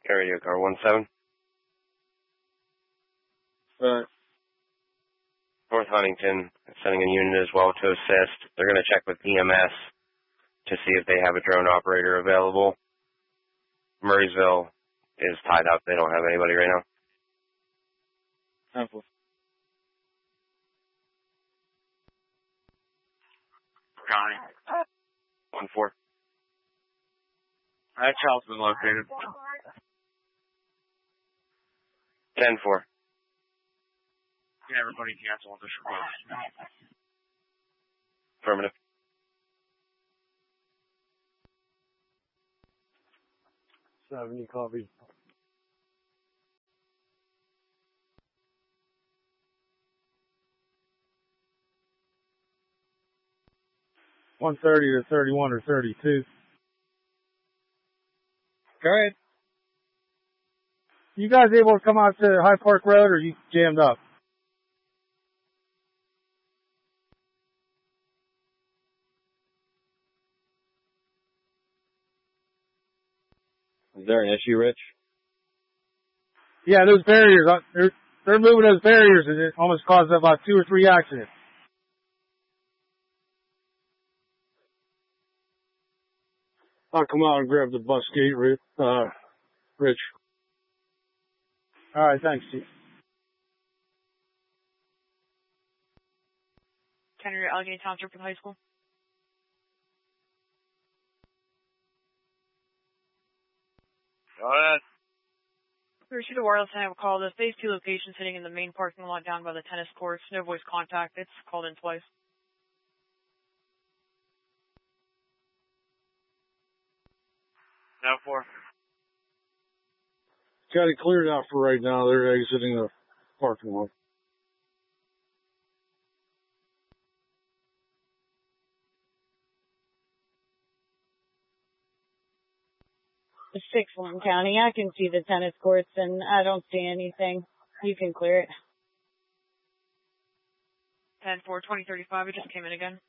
Radio car 17. North Huntington is sending a unit as well to assist. They're going to check with EMS to see if they have a drone operator available. Murraysville is tied up. They don't have anybody right now. Temple. Johnny. 1-4. That child's been located. 10-4. Yeah, everybody cancel on this request. Affirmative. You copy. $130 to 31 or 32. Go ahead. You guys able to come out to High Park Road, or you jammed up? Is there an issue, Rich? Yeah, those barriers. They're moving those barriers, and it almost caused about 2 or 3 accidents. I'll come out and grab the bus gate, Rich. All right, thanks, Chief. Kennery, Allegheny Township for the high school. Go ahead. We received a wireless and I have a call. The phase 2 location sitting in the main parking lot down by the tennis courts. No voice contact. It's called in twice. No 4. Got it cleared out for right now. They're exiting the parking lot. It's 6-1 County. I can see the tennis courts, and I don't see anything. You can clear it. 10-4, 2035. It just came in again.